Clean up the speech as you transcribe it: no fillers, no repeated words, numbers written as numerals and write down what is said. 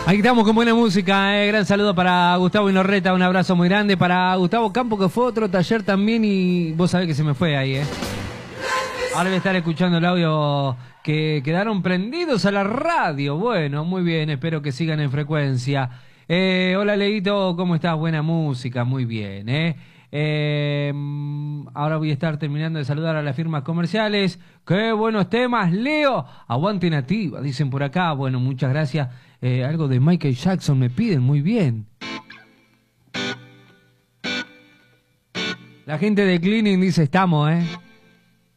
Aquí estamos con buena música, gran saludo para Gustavo Inorreta, un abrazo muy grande para Gustavo Campo, que fue a otro taller también y vos sabés que se me fue ahí, Ahora voy a estar escuchando el audio que quedaron prendidos a la radio. Bueno, muy bien, espero que sigan en frecuencia. Hola Leito, ¿cómo estás? Buena música, muy bien, ahora voy a estar terminando de saludar a las firmas comerciales. ¡Qué buenos temas, Leo! Aguante Nativa, dicen por acá. Bueno, muchas gracias. Algo de Michael Jackson me piden, muy bien. La gente de Cleaning dice estamos,